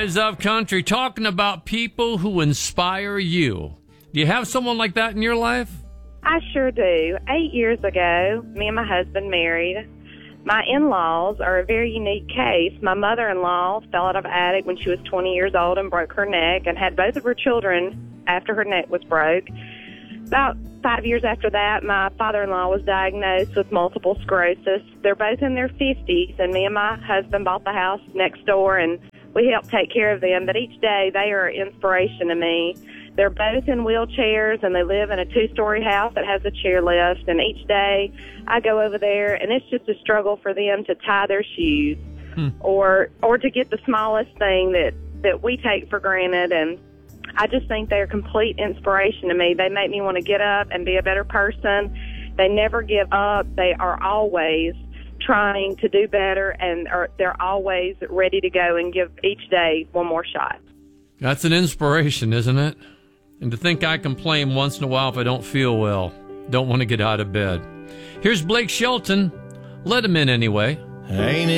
Boys of Country, talking about people who inspire you. Do you have someone like that in your life? I sure do. 8 years ago, me and my husband married. My in-laws are a very unique case. My mother-in-law fell out of an attic when she was 20 years old and broke her neck and had both of her children after her neck was broke. About 5 years after that, my father-in-law was diagnosed with multiple sclerosis. They're both in their 50s, and me and my husband bought the house next door, and we helped take care of them. But each day, they are an inspiration to me. They're both in wheelchairs, and they live in a 2-story house that has a chairlift. And each day, I go over there, and it's just a struggle for them to tie their shoes or to get the smallest thing that we take for granted. And I just think they're complete inspiration to me. They make me want to get up and be a better person. They never give up. They are always trying to do better, and they're always ready to go and give each day one more shot. That's an inspiration, isn't it? And to think I complain once in a while if I don't feel well, don't want to get out of bed. Here's Blake Shelton. Let him in anyway. Ain't it